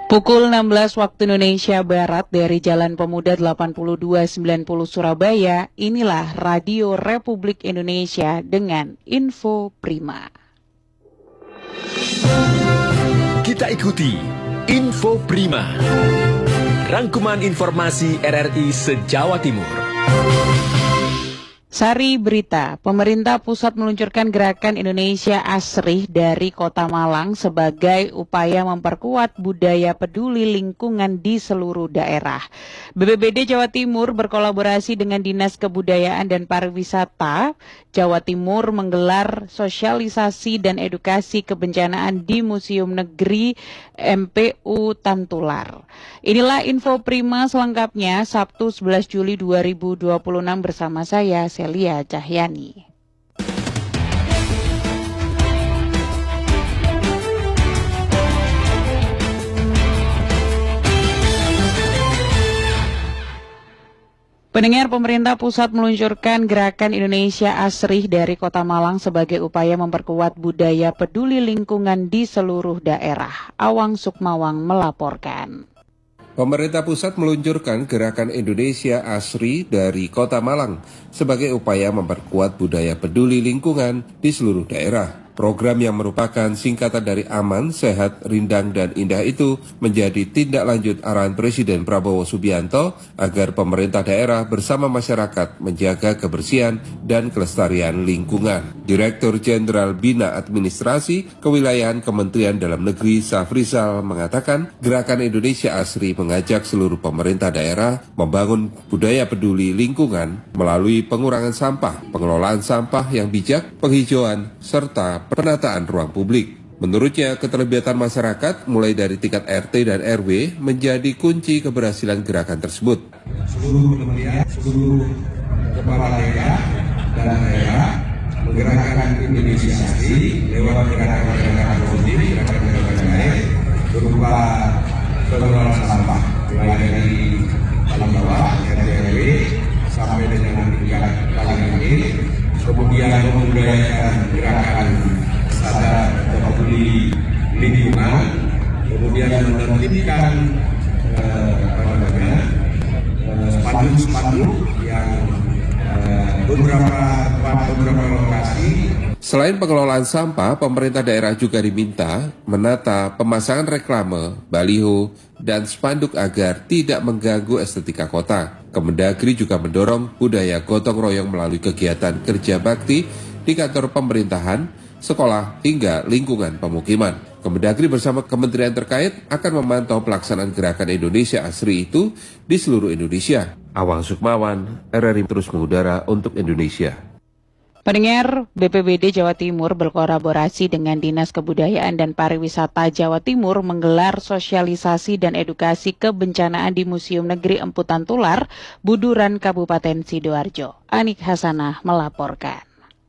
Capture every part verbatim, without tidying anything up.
Pukul enam belas waktu Indonesia Barat dari Jalan Pemuda delapan puluh dua sembilan puluh Surabaya, inilah Radio Republik Indonesia dengan Info Prima. Kita ikuti Info Prima, rangkuman informasi R R I se-Jawa Timur. Sari berita, pemerintah pusat meluncurkan gerakan Indonesia Asri dari Kota Malang sebagai upaya memperkuat budaya peduli lingkungan di seluruh daerah. B P B D Jawa Timur berkolaborasi dengan Dinas Kebudayaan dan Pariwisata Jawa Timur menggelar sosialisasi dan edukasi kebencanaan di Museum Negeri M P U Tantular. Inilah Info Prima selengkapnya Sabtu sebelas Juli dua ribu dua puluh enam bersama saya Celia Cahyani. Pendengar, pemerintah pusat meluncurkan gerakan Indonesia Asri dari Kota Malang sebagai upaya memperkuat budaya peduli lingkungan di seluruh daerah. Awang Sukmawang melaporkan. Pemerintah pusat meluncurkan gerakan Indonesia Asri dari Kota Malang sebagai upaya memperkuat budaya peduli lingkungan di seluruh daerah. Program yang merupakan singkatan dari Aman, Sehat, Rindang, dan Indah itu menjadi tindak lanjut arahan Presiden Prabowo Subianto agar pemerintah daerah bersama masyarakat menjaga kebersihan dan kelestarian lingkungan. Direktur Jenderal Bina Administrasi Kewilayahan Kementerian Dalam Negeri Safrizal mengatakan gerakan Indonesia Asri mengajak seluruh pemerintah daerah membangun budaya peduli lingkungan melalui pengurangan sampah, pengelolaan sampah yang bijak, penghijauan, serta penataan ruang publik. Menurutnya, keterlibatan masyarakat mulai dari tingkat R T dan R W menjadi kunci keberhasilan gerakan tersebut. Seluruh kementerian, seluruh kepala daerah dan daerah menggerakkan Indonesia Asri lewat gerakan-gerakan positif, gerakan-gerakan baik berupa pengelolaan sampah, mulai dari paling bawah R T R W sampai dengan tingkat paling akhir. Kemudian membudayakan gerakan sadar atau peduli lingkungan, kemudian menertibkan eh, apa namanya spanduk-spanduk yang eh, beberapa beberapa lokasi. Selain pengelolaan sampah, pemerintah daerah juga diminta menata pemasangan reklame, baliho, dan spanduk agar tidak mengganggu estetika kota. Kemendagri juga mendorong budaya gotong royong melalui kegiatan kerja bakti di kantor pemerintahan, sekolah, hingga lingkungan pemukiman. Kemendagri bersama kementerian terkait akan memantau pelaksanaan gerakan Indonesia Asri itu di seluruh Indonesia. Awang Sukmawan, R R I terus mengudara untuk Indonesia. Pendengar, B P B D Jawa Timur berkolaborasi dengan Dinas Kebudayaan dan Pariwisata Jawa Timur menggelar sosialisasi dan edukasi kebencanaan di Museum Negeri Empu Tantular, Buduran, Kabupaten Sidoarjo. Anik Hasanah melaporkan.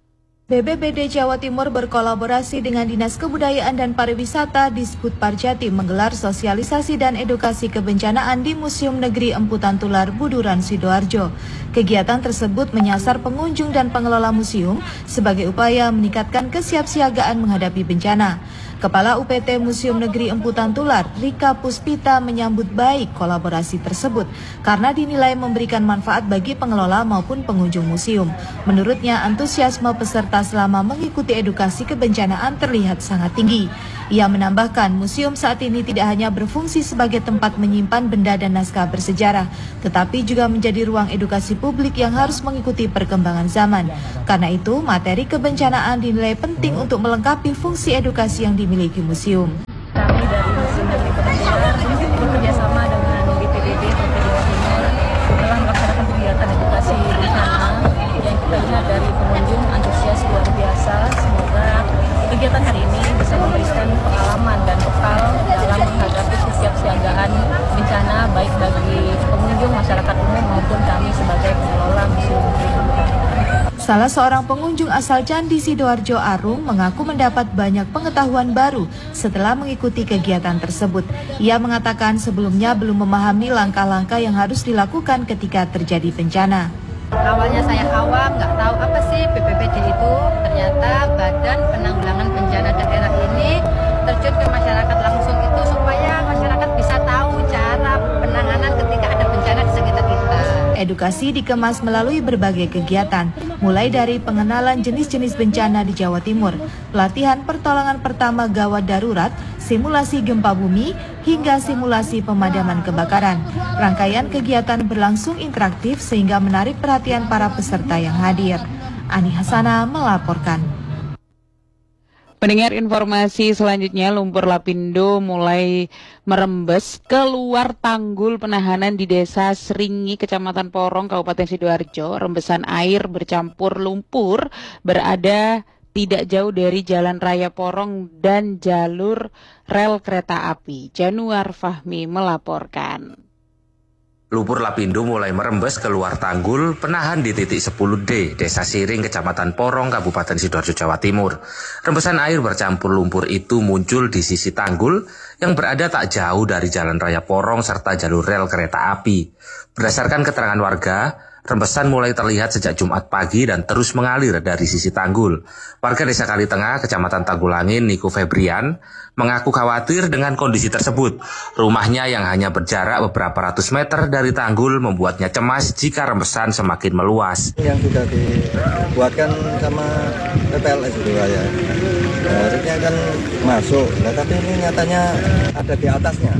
B P B D Jawa Timur berkolaborasi dengan Dinas Kebudayaan dan Pariwisata Disput Parjatim menggelar sosialisasi dan edukasi kebencanaan di Museum Negeri Empu Tantular, Buduran, Sidoarjo. Kegiatan tersebut menyasar pengunjung dan pengelola museum sebagai upaya meningkatkan kesiapsiagaan menghadapi bencana. Kepala U P T Museum Negeri Empu Tantular, Rika Puspita, menyambut baik kolaborasi tersebut karena dinilai memberikan manfaat bagi pengelola maupun pengunjung museum. Menurutnya, antusiasme peserta selama mengikuti edukasi kebencanaan terlihat sangat tinggi. Ia menambahkan, museum saat ini tidak hanya berfungsi sebagai tempat menyimpan benda dan naskah bersejarah, tetapi juga menjadi ruang edukasi publik yang harus mengikuti perkembangan zaman. Karena itu, materi kebencanaan dinilai penting untuk melengkapi fungsi edukasi yang dimiliki museum. Kami dari Museum Negeri Tantular bekerjasama dengan B P B D Jawa Timur telah melaksanakan kegiatan edukasi bencana yang kita lihat dari pengunjung antusias luar biasa. Semoga kegiatan hari ini bisa memberikan pengalaman dan bekal dalam menghadapi kesiapsiagaan bencana baik bagi pengunjung, masyarakat umum maupun kami sebagai pengelola Museum Negeri Tantular. Salah seorang pengunjung asal Candi Sidoarjo, Arung, mengaku mendapat banyak pengetahuan baru setelah mengikuti kegiatan tersebut. Ia mengatakan sebelumnya belum memahami langkah-langkah yang harus dilakukan ketika terjadi bencana. Awalnya saya awam, nggak tahu apa sih B P B D itu. Ternyata Badan Penanggulangan Bencana Daerah ini terjun ke masyarakat langsung itu supaya masyarakat bisa edukasi dikemas melalui berbagai kegiatan, mulai dari pengenalan jenis-jenis bencana di Jawa Timur, pelatihan pertolongan pertama gawat darurat, simulasi gempa bumi, hingga simulasi pemadaman kebakaran. Rangkaian kegiatan berlangsung interaktif sehingga menarik perhatian para peserta yang hadir. Ani Hasana melaporkan. Pendengar, informasi selanjutnya, lumpur lapindo mulai merembes keluar tanggul penahanan di Desa Seringi, Kecamatan Porong, Kabupaten Sidoarjo. Rembesan air bercampur lumpur berada tidak jauh dari Jalan Raya Porong dan jalur rel kereta api. Januar Fahmi melaporkan. Lumpur lapindo mulai merembes keluar tanggul penahan di titik sepuluh D, Desa Siring, Kecamatan Porong, Kabupaten Sidoarjo, Jawa Timur. Rembesan air bercampur lumpur itu muncul di sisi tanggul yang berada tak jauh dari Jalan Raya Porong serta jalur rel kereta api. Berdasarkan keterangan warga, rembesan mulai terlihat sejak Jumat pagi dan terus mengalir dari sisi tanggul. Warga Desa Kalitengah, Kecamatan Tanggulangin, Niko Febrian, mengaku khawatir dengan kondisi tersebut. Rumahnya yang hanya berjarak beberapa ratus meter dari tanggul membuatnya cemas jika rembesan semakin meluas. Yang sudah dibuatkan sama P P L S itu ya, harusnya kan masuk, nah, tapi ini nyatanya ada di atasnya.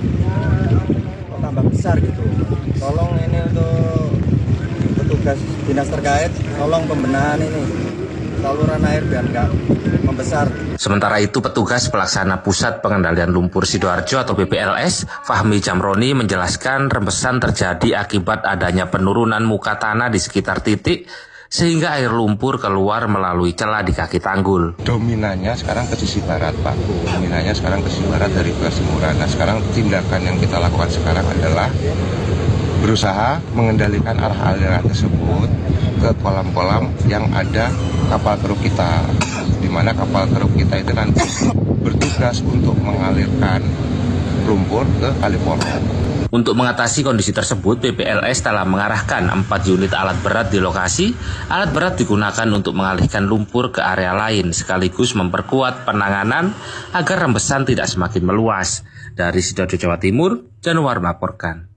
Kok tambah besar gitu. Tolong ini untuk petugas dinas terkait, tolong pembenahan ini saluran air biar nggak membesar. Sementara itu, petugas pelaksana Pusat Pengendalian Lumpur Sidoarjo atau P P L S, Fahmi Jamroni, menjelaskan rembesan terjadi akibat adanya penurunan muka tanah di sekitar titik sehingga air lumpur keluar melalui celah di kaki tanggul. Dominannya sekarang ke sisi barat, Pak. Dominannya sekarang ke sisi barat dari Persemuran. Nah, sekarang tindakan yang kita lakukan sekarang adalah berusaha mengendalikan arah aliran tersebut ke kolam-kolam yang ada kapal keruk kita, di mana kapal keruk kita itu nanti bertugas untuk mengalirkan lumpur ke Kali Porong. Untuk mengatasi kondisi tersebut, P P L S telah mengarahkan empat unit alat berat di lokasi. Alat berat digunakan untuk mengalihkan lumpur ke area lain, sekaligus memperkuat penanganan agar rembesan tidak semakin meluas. Dari Sidoarjo, Jawa Timur, Januar melaporkan.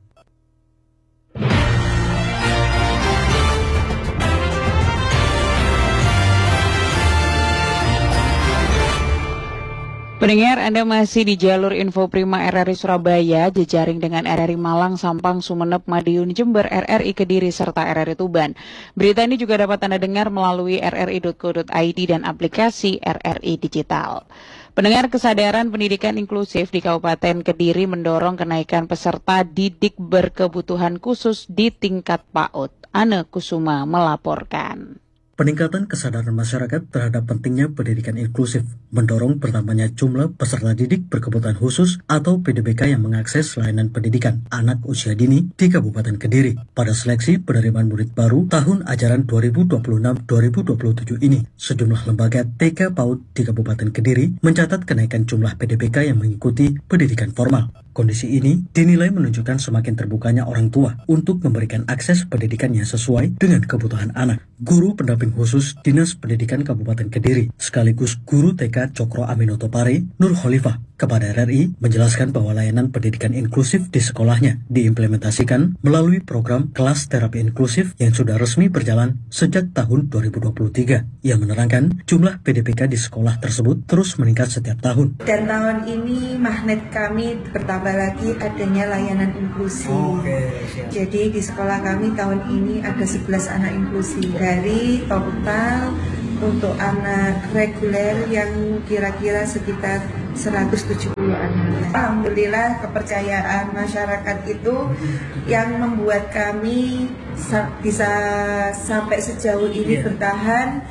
Pendengar, Anda masih di jalur Info Prima R R I Surabaya, jejaring dengan R R I Malang, Sampang, Sumeneb, Madiun, Jember, R R I Kediri, serta R R I Tuban. Berita ini juga dapat Anda dengar melalui r r i dot co dot i d dan aplikasi R R I Digital. Pendengar, kesadaran pendidikan inklusif di Kabupaten Kediri mendorong kenaikan peserta didik berkebutuhan khusus di tingkat PAUD. Ane Kusuma melaporkan. Peningkatan kesadaran masyarakat terhadap pentingnya pendidikan inklusif mendorong bertambahnya jumlah peserta didik berkebutuhan khusus atau P D B K yang mengakses layanan pendidikan anak usia dini di Kabupaten Kediri. Pada seleksi penerimaan murid baru tahun ajaran dua ribu dua puluh enam dua ribu dua puluh tujuh ini, sejumlah lembaga T K PAUD di Kabupaten Kediri mencatat kenaikan jumlah P D B K yang mengikuti pendidikan formal. Kondisi ini dinilai menunjukkan semakin terbukanya orang tua untuk memberikan akses pendidikan yang sesuai dengan kebutuhan anak. Guru pendamping khusus Dinas Pendidikan Kabupaten Kediri, sekaligus guru T K Cokro Aminoto Pare, Nur Khalifah, kepada R R I menjelaskan bahwa layanan pendidikan inklusif di sekolahnya diimplementasikan melalui program kelas terapi inklusif yang sudah resmi berjalan sejak tahun dua ribu dua puluh tiga. Ia menerangkan jumlah P D P K di sekolah tersebut terus meningkat setiap tahun. Dan tahun ini magnet kami bertambah lagi adanya layanan inklusi. Oke, jadi di sekolah kami tahun ini ada sebelas anak inklusi. Dari total untuk anak reguler yang kira-kira sekitar seratus tujuh puluh anak. Alhamdulillah kepercayaan masyarakat itu yang membuat kami bisa sampai sejauh ini bertahan,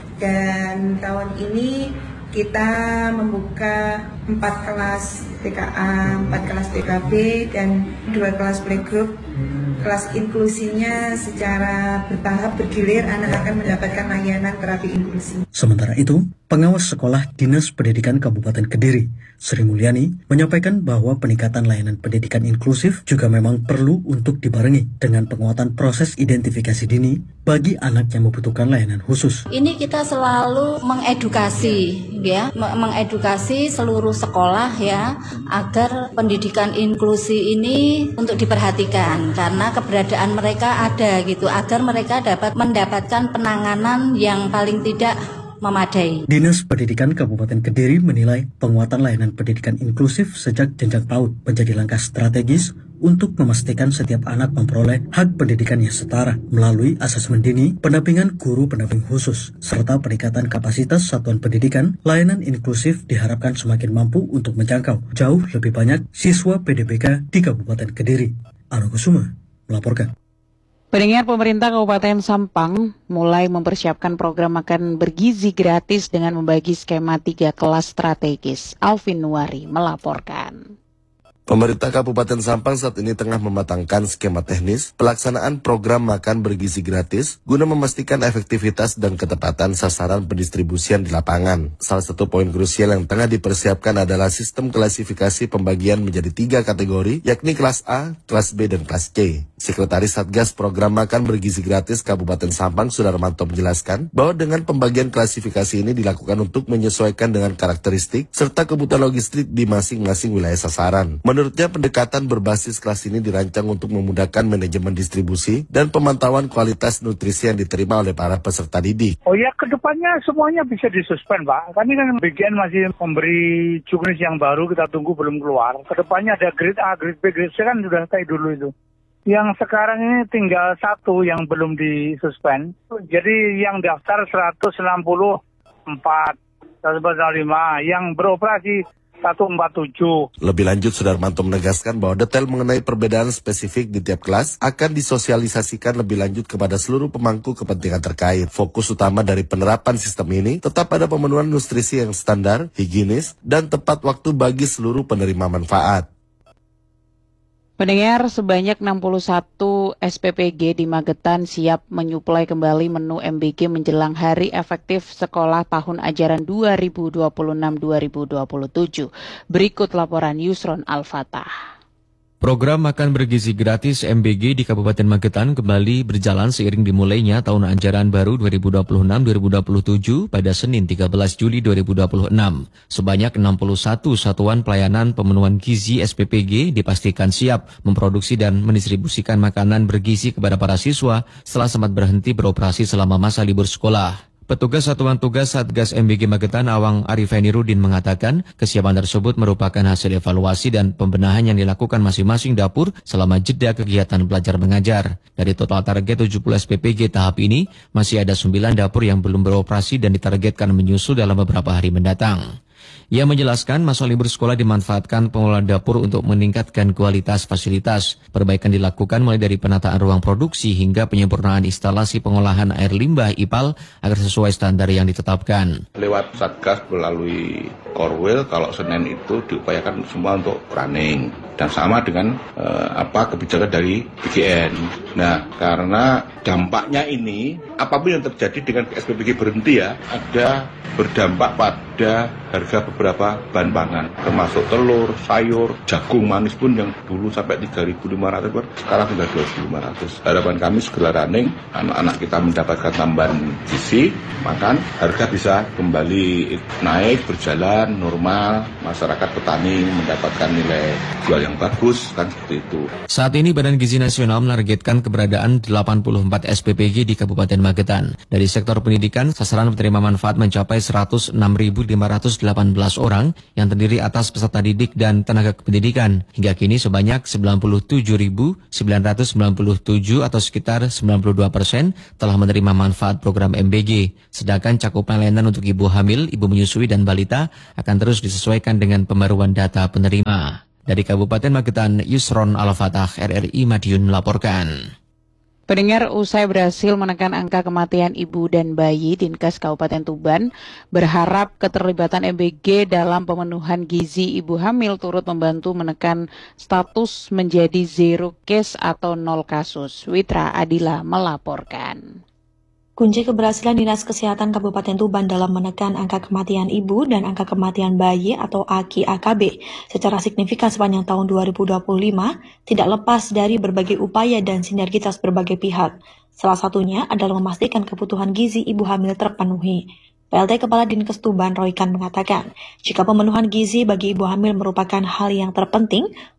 dan tahun ini kita membuka empat kelas T K A, empat kelas T K B, dan dua kelas playgroup. Kelas inklusinya secara bertahap bergilir, anak akan mendapatkan layanan terapi inklusi. Sementara itu, pengawas sekolah Dinas Pendidikan Kabupaten Kediri, Sri Mulyani, menyampaikan bahwa peningkatan layanan pendidikan inklusif juga memang perlu untuk dibarengi dengan penguatan proses identifikasi dini bagi anak yang membutuhkan layanan khusus. Ini kita selalu mengedukasi, ya, mengedukasi seluruh sekolah ya, agar pendidikan inklusi ini untuk diperhatikan, karena mana keberadaan mereka ada gitu, agar mereka dapat mendapatkan penanganan yang paling tidak memadai. Dinas Pendidikan Kabupaten Kediri menilai penguatan layanan pendidikan inklusif sejak jenjang PAUD menjadi langkah strategis untuk memastikan setiap anak memperoleh hak pendidikan yang setara melalui asesmen dini, pendampingan guru pendamping khusus, serta peningkatan kapasitas satuan pendidikan. Layanan inklusif diharapkan semakin mampu untuk menjangkau jauh lebih banyak siswa P D B K di Kabupaten Kediri. Anu Kusuma melaporkan. Pendengar, pemerintah Kabupaten Sampang mulai mempersiapkan program makan bergizi gratis dengan membagi skema tiga kelas strategis. Alvin Nuari melaporkan. Pemerintah Kabupaten Sampang saat ini tengah mematangkan skema teknis pelaksanaan program makan bergizi gratis guna memastikan efektivitas dan ketepatan sasaran pendistribusian di lapangan. Salah satu poin krusial yang tengah dipersiapkan adalah sistem klasifikasi pembagian menjadi tiga kategori, yakni kelas A, kelas B, dan kelas C. Sekretaris Satgas Program Makan Bergizi Gratis Kabupaten Sampang, Sudarmanto, menjelaskan bahwa dengan pembagian klasifikasi ini dilakukan untuk menyesuaikan dengan karakteristik serta kebutuhan logistik di masing-masing wilayah sasaran. Menurutnya, pendekatan berbasis kelas ini dirancang untuk memudahkan manajemen distribusi dan pemantauan kualitas nutrisi yang diterima oleh para peserta didik. Oh ya, kedepannya semuanya bisa disuspend, Pak. Kami kan bagian masih memberi juknis yang baru, kita tunggu belum keluar. Kedepannya ada grade A, grade B, grade C kan sudah kayak dulu itu. Yang sekarang ini tinggal satu yang belum disuspend. Jadi yang daftar seratus enam puluh empat, seratus empat puluh lima, yang beroperasi seratus empat puluh tujuh. Lebih lanjut, Sudarmanto menegaskan bahwa detail mengenai perbedaan spesifik di tiap kelas akan disosialisasikan lebih lanjut kepada seluruh pemangku kepentingan terkait. Fokus utama dari penerapan sistem ini tetap pada pemenuhan nutrisi yang standar, higienis, dan tepat waktu bagi seluruh penerima manfaat. Pendengar, sebanyak enam puluh satu S P P G di Magetan siap menyuplai kembali menu M B G menjelang hari efektif sekolah tahun ajaran dua ribu dua puluh enam dua ribu dua puluh tujuh. Berikut laporan Yusron Al-Fatah. Program makan bergizi gratis M B G di Kabupaten Magetan kembali berjalan seiring dimulainya tahun ajaran baru dua ribu dua puluh enam dua ribu dua puluh tujuh pada Senin tiga belas Juli dua ribu dua puluh enam. Sebanyak enam puluh satu satuan pelayanan pemenuhan gizi S P P G dipastikan siap memproduksi dan mendistribusikan makanan bergizi kepada para siswa setelah sempat berhenti beroperasi selama masa libur sekolah. Petugas Satuan Tugas Satgas M B G Magetan Awang Arifenirudin mengatakan kesiapan tersebut merupakan hasil evaluasi dan pembenahan yang dilakukan masing-masing dapur selama jeda kegiatan belajar mengajar. Dari total target tujuh puluh S P P G tahap ini, masih ada sembilan dapur yang belum beroperasi dan ditargetkan menyusul dalam beberapa hari mendatang. Ia menjelaskan masa libur sekolah dimanfaatkan pengelola dapur untuk meningkatkan kualitas fasilitas. Perbaikan dilakukan mulai dari penataan ruang produksi hingga penyempurnaan instalasi pengolahan air limbah I P A L agar sesuai standar yang ditetapkan. Lewat Satgas melalui Korwil, kalau Senin itu diupayakan semua untuk running. Dan sama dengan eh, apa kebijakan dari B G N. Nah, karena dampaknya ini, apapun yang terjadi dengan S P P G berhenti ya, ada berdampak pada harga beberapa bahan pangan, termasuk telur, sayur, jagung manis pun yang dulu sampai tiga ribu lima ratus, sekarang sudah dua ribu lima ratus. Harapan kami segera running, anak-anak kita mendapatkan tambahan gizi, makan, harga bisa kembali naik, berjalan normal, masyarakat petani mendapatkan nilai jual yang bagus, kan seperti itu. Saat ini Badan Gizi Nasional menargetkan keberadaan delapan puluh empat S P P G di Kabupaten Magetan. Dari sektor pendidikan, sasaran penerima manfaat mencapai seratus enam ribu lima ratus delapan belas orang yang terdiri atas peserta didik dan tenaga kependidikan. Hingga kini sebanyak sembilan puluh tujuh ribu sembilan ratus sembilan puluh tujuh atau sekitar sembilan puluh dua persen telah menerima manfaat program M B G. Sedangkan cakupan layanan untuk ibu hamil, ibu menyusui, dan balita akan terus disesuaikan dengan pembaruan data penerima. Dari Kabupaten Magetan, Yusron Al-Fatah, R R I Madiun melaporkan. Pendengar, usai berhasil menekan angka kematian ibu dan bayi, Dinkes Kabupaten Tuban berharap keterlibatan M B G dalam pemenuhan gizi ibu hamil turut membantu menekan status menjadi zero case atau nol kasus. Witra Adila melaporkan. Kunci keberhasilan Dinas Kesehatan Kabupaten Tuban dalam menekan angka kematian ibu dan angka kematian bayi atau A K I A K B secara signifikan sepanjang tahun dua ribu dua puluh lima tidak lepas dari berbagai upaya dan sinergitas berbagai pihak. Salah satunya adalah memastikan kebutuhan gizi ibu hamil terpenuhi. P L T Kepala Dinkes Tuban Roykan mengatakan, jika pemenuhan gizi bagi ibu hamil merupakan hal yang terpenting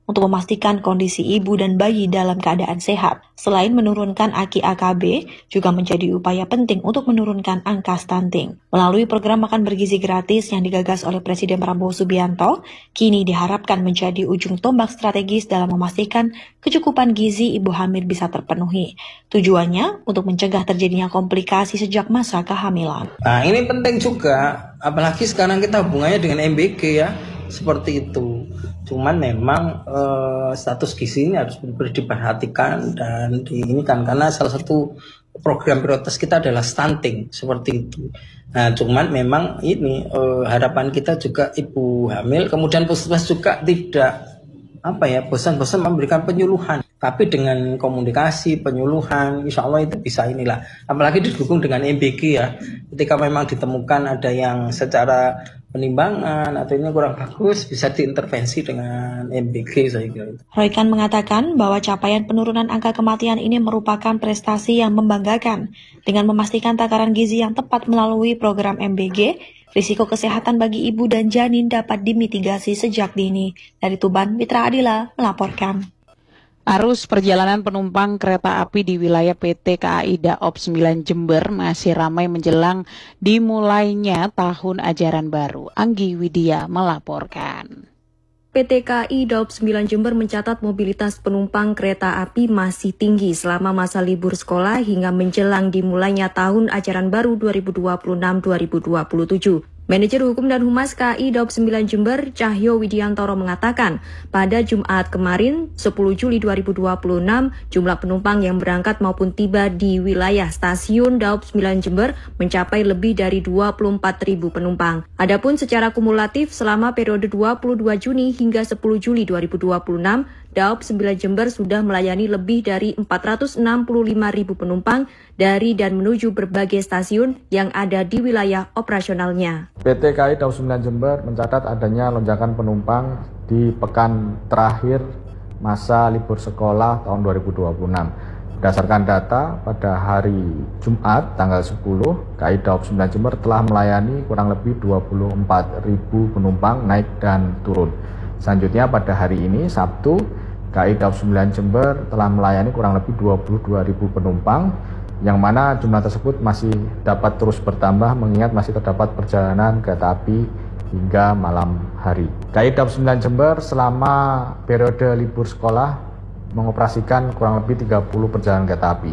untuk memastikan kondisi ibu dan bayi dalam keadaan sehat. Selain menurunkan A K I A K B, juga menjadi upaya penting untuk menurunkan angka stunting. Melalui program makan bergizi gratis yang digagas oleh Presiden Prabowo Subianto, kini diharapkan menjadi ujung tombak strategis dalam memastikan kecukupan gizi ibu hamil bisa terpenuhi. Tujuannya untuk mencegah terjadinya komplikasi sejak masa kehamilan. Nah, ini penting juga, apalagi sekarang kita hubungannya dengan M B G ya, seperti itu. Cuman memang eh, status gizi ini harus benar-benar diperhatikan dan diinikan, karena salah satu program prioritas kita adalah stunting, seperti itu. Nah, cuman memang ini eh, harapan kita juga ibu hamil, kemudian puskesmas juga tidak apa ya bosan-bosan memberikan penyuluhan, tapi dengan komunikasi penyuluhan, insya Allah itu bisa inilah. Apalagi didukung dengan M B G ya. Ketika memang ditemukan ada yang secara penimbangan atau ini kurang bagus, bisa diintervensi dengan M B G saya kira. Roykan mengatakan bahwa capaian penurunan angka kematian ini merupakan prestasi yang membanggakan. Dengan memastikan takaran gizi yang tepat melalui program M B G, risiko kesehatan bagi ibu dan janin dapat dimitigasi sejak dini. Dari Tuban, Mitra Adila melaporkan. Arus perjalanan penumpang kereta api di wilayah P T K A I Daop sembilan Jember masih ramai menjelang dimulainya tahun ajaran baru. Anggi Widya melaporkan. P T K A I Daop sembilan Jember mencatat mobilitas penumpang kereta api masih tinggi selama masa libur sekolah hingga menjelang dimulainya tahun ajaran baru dua ribu dua puluh enam dua ribu dua puluh tujuh. Manajer Hukum dan Humas K A I Daop sembilan Jember, Cahyo Widiantoro mengatakan, pada Jumat kemarin, sepuluh Juli dua ribu dua puluh enam, jumlah penumpang yang berangkat maupun tiba di wilayah stasiun Daop sembilan Jember mencapai lebih dari dua puluh empat ribu penumpang. Adapun secara kumulatif selama periode dua puluh dua Juni hingga sepuluh Juli dua ribu dua puluh enam, Daop sembilan Jember sudah melayani lebih dari empat ratus enam puluh lima ribu penumpang dari dan menuju berbagai stasiun yang ada di wilayah operasionalnya. P T K A I Daop sembilan Jember mencatat adanya lonjakan penumpang di pekan terakhir masa libur sekolah tahun dua ribu dua puluh enam. Berdasarkan data, pada hari Jumat tanggal sepuluh, K A I Daop sembilan Jember telah melayani kurang lebih dua puluh empat ribu penumpang naik dan turun. Selanjutnya pada hari ini, Sabtu, K A I Daop sembilan Jember telah melayani kurang lebih dua puluh dua ribu penumpang, yang mana jumlah tersebut masih dapat terus bertambah mengingat masih terdapat perjalanan kereta api hingga malam hari. K A I Daop sembilan Jember selama periode libur sekolah mengoperasikan kurang lebih tiga puluh perjalanan kereta api.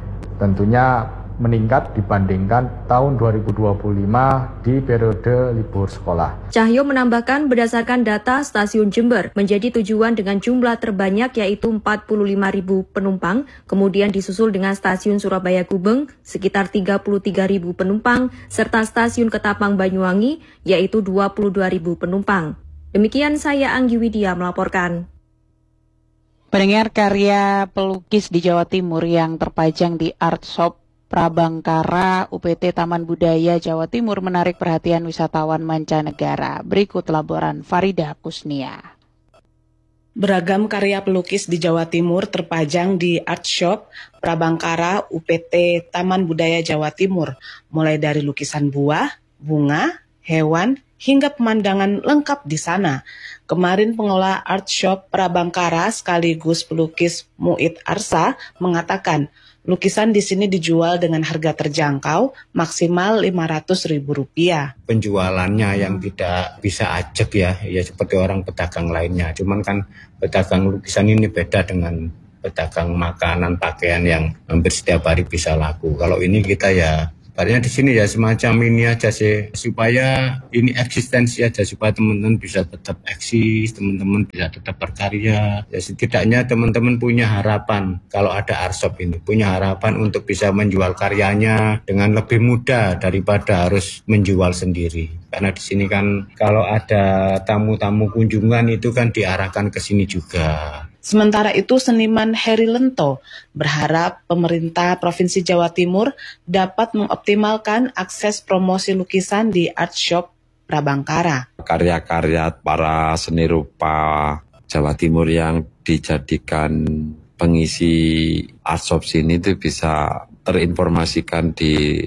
Tentunya meningkat dibandingkan tahun dua ribu dua puluh lima di periode libur sekolah. Cahyo menambahkan berdasarkan data stasiun Jember menjadi tujuan dengan jumlah terbanyak yaitu empat puluh lima ribu penumpang, kemudian disusul dengan stasiun Surabaya Gubeng sekitar tiga puluh tiga ribu penumpang, serta stasiun Ketapang Banyuwangi yaitu dua puluh dua ribu penumpang. Demikian saya Anggi Widya melaporkan. Pendengar, karya pelukis di Jawa Timur yang terpajang di Art Shop Prabangkara U P T Taman Budaya Jawa Timur menarik perhatian wisatawan mancanegara. Berikut laporan Farida Kusnia. Beragam karya pelukis di Jawa Timur terpajang di Art Shop Prabangkara U P T Taman Budaya Jawa Timur, mulai dari lukisan buah, bunga, hewan, hingga pemandangan lengkap di sana. Kemarin pengelola Art Shop Prabangkara sekaligus pelukis Muid Arsa mengatakan, lukisan di sini dijual dengan harga terjangkau, maksimal lima ratus ribu rupiah. Penjualannya yang tidak bisa ajak ya, ya seperti orang pedagang lainnya. Cuman kan pedagang lukisan ini beda dengan pedagang makanan, pakaian yang hampir setiap hari bisa laku. Kalau ini kita ya, Padahal di sini ya semacam ini aja sih, supaya ini eksistensi aja, supaya teman-teman bisa tetap eksis, teman-teman bisa tetap berkarya. Ya setidaknya teman-teman punya harapan kalau ada Art Shop ini, punya harapan untuk bisa menjual karyanya dengan lebih mudah daripada harus menjual sendiri. Karena di sini kan kalau ada tamu-tamu kunjungan itu kan diarahkan ke sini juga. Sementara itu, seniman Heri Lento berharap pemerintah Provinsi Jawa Timur dapat mengoptimalkan akses promosi lukisan di Art Shop Prabangkara. Karya-karya para seni rupa Jawa Timur yang dijadikan pengisi Art Shop sini itu bisa terinformasikan di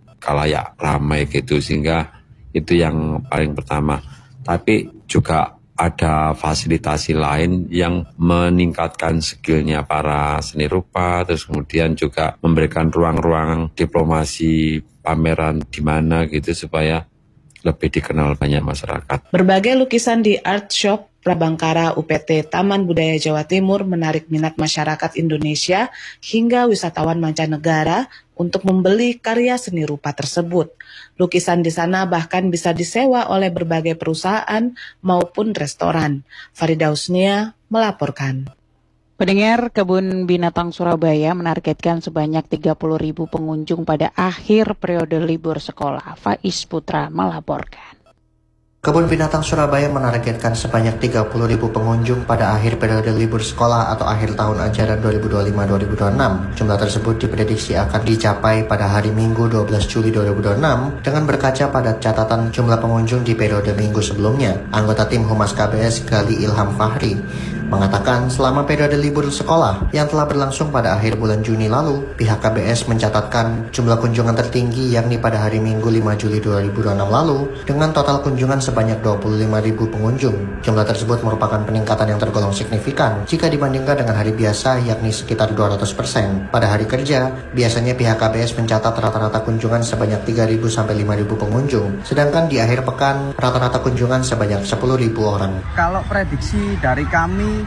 khalayak ramai gitu, sehingga itu yang paling pertama. Tapi juga ada fasilitasi lain yang meningkatkan skillnya para seni rupa, terus kemudian juga memberikan ruang-ruang diplomasi pameran di mana gitu supaya lebih dikenal banyak masyarakat. Berbagai lukisan di Art Shop Prabangkara U P T Taman Budaya Jawa Timur menarik minat masyarakat Indonesia hingga wisatawan mancanegara untuk membeli karya seni rupa tersebut. Lukisan di sana bahkan bisa disewa oleh berbagai perusahaan maupun restoran. Farida Husnia melaporkan. Pendengar, Kebun Binatang Surabaya menargetkan sebanyak tiga puluh ribu pengunjung pada akhir periode libur sekolah. Faiz Putra melaporkan. Kebun Binatang Surabaya menargetkan sebanyak tiga puluh ribu pengunjung pada akhir periode libur sekolah atau akhir tahun ajaran dua ribu dua puluh lima dua ribu dua puluh enam. Jumlah tersebut diprediksi akan dicapai pada hari Minggu dua belas Juli dua ribu dua puluh enam dengan berkaca pada catatan jumlah pengunjung di periode minggu sebelumnya. Anggota tim Humas K B S Gali Ilham Fahri mengatakan selama periode libur sekolah yang telah berlangsung pada akhir bulan Juni lalu, pihak K B S mencatatkan jumlah kunjungan tertinggi yakni pada hari Minggu lima Juli dua ribu dua puluh enam lalu dengan total kunjungan sebanyak dua puluh lima ribu pengunjung. Jumlah tersebut merupakan peningkatan yang tergolong signifikan jika dibandingkan dengan hari biasa yakni sekitar dua ratus persen. Pada hari kerja, biasanya pihak K B S mencatat rata-rata kunjungan sebanyak tiga ribu sampai lima ribu pengunjung, sedangkan di akhir pekan rata-rata kunjungan sebanyak sepuluh ribu orang. Kalau prediksi dari kami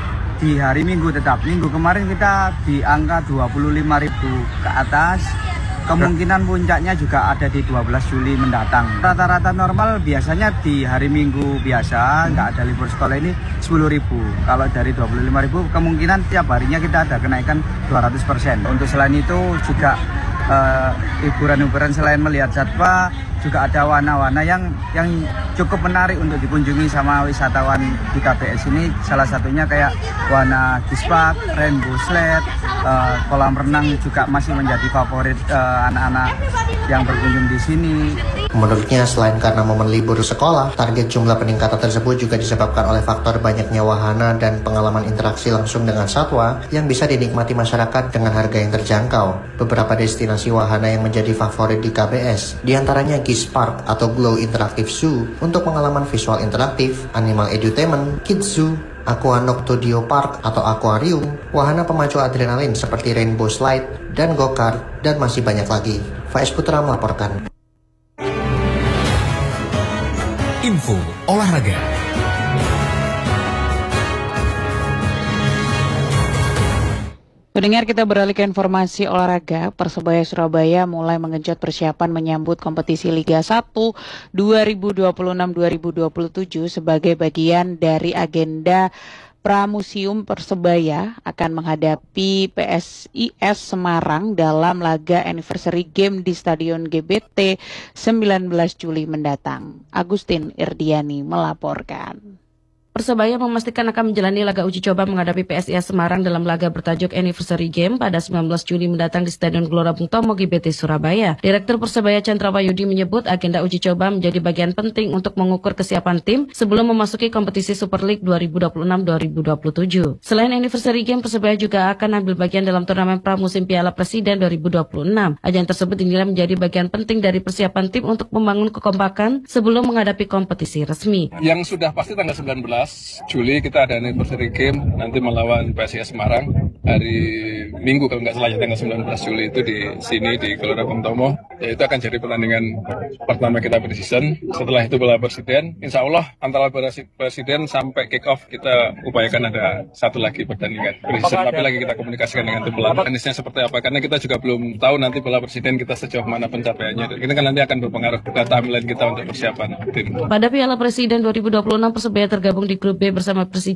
di hari Minggu tetap, minggu kemarin kita di angka dua puluh lima ribu ke atas, kemungkinan puncaknya juga ada di dua belas Juli mendatang. Rata-rata normal biasanya di hari Minggu biasa, nggak ada libur sekolah ini sepuluh ribu. Kalau dari dua puluh lima ribu kemungkinan tiap harinya kita ada kenaikan dua ratus persen. Untuk selain itu juga uh, hiburan-hiburan selain melihat satwa, juga ada warna-warna yang yang cukup menarik untuk dikunjungi sama wisatawan di K B S ini. Salah satunya kayak warna Gispark, Rainbow Sled, uh, kolam renang juga masih menjadi favorit uh, anak-anak yang berkunjung di sini. Menurutnya, selain karena momen libur sekolah, target jumlah peningkatan tersebut juga disebabkan oleh faktor banyaknya wahana dan pengalaman interaksi langsung dengan satwa yang bisa dinikmati masyarakat dengan harga yang terjangkau. Beberapa destinasi wahana yang menjadi favorit di K B S, diantaranya Gispark atau Glow Interactive Zoo untuk pengalaman visual interaktif, Animal Edutainment, Kids Zoo, Aqua Noctudio Park atau akuarium, wahana pemacu adrenalin seperti Rainbow Slide dan go-kart, dan masih banyak lagi. Faiz Putra melaporkan. Info olahraga. Pendengar, kita beralih ke informasi olahraga. Persebaya Surabaya mulai mengenjot persiapan menyambut kompetisi Liga satu dua ribu dua puluh enam dua ribu dua puluh tujuh sebagai bagian dari agenda Pramuseum Persebaya akan menghadapi P S I S Semarang dalam laga anniversary game di Stadion G B T sembilan belas Juli mendatang. Agustin Irdiani melaporkan. Persebaya memastikan akan menjalani laga uji coba menghadapi P S I S Semarang dalam laga bertajuk Anniversary Game pada sembilan belas Juli mendatang di Stadion Gelora Bung Tomo G B T Surabaya. Direktur Persebaya Chandra Wayudi menyebut agenda uji coba menjadi bagian penting untuk mengukur kesiapan tim sebelum memasuki kompetisi Super League dua ribu dua puluh enam dua ribu dua puluh tujuh. Selain Anniversary Game, Persebaya juga akan ambil bagian dalam turnamen pramusim Piala Presiden dua ribu dua puluh enam. Ajang tersebut dinilai menjadi bagian penting dari persiapan tim untuk membangun kekompakan sebelum menghadapi kompetisi resmi. Yang sudah pasti tanggal sembilan belas Juli kita ada anniversary game nanti melawan P S I S Semarang hari Minggu kalau nggak salah ya, tanggal sembilan belas Juli itu di sini di Gelora Bung Tomo. Ya, itu akan jadi pertandingan pertama kita pre-season. Setelah itu Piala Presiden, insya Allah antara Presiden sampai kick off kita upayakan ada satu lagi pertandingan pre-season. Tapi lagi kita komunikasikan dengan tim pelatih teknisnya seperti apa, karena kita juga belum tahu nanti Piala Presiden kita sejauh mana pencapaiannya. Ini kan nanti akan berpengaruh ke timeline kita untuk persiapan tim. Pada Piala Presiden dua ribu dua puluh enam, Persebaya tergabung di grup B bersama Persija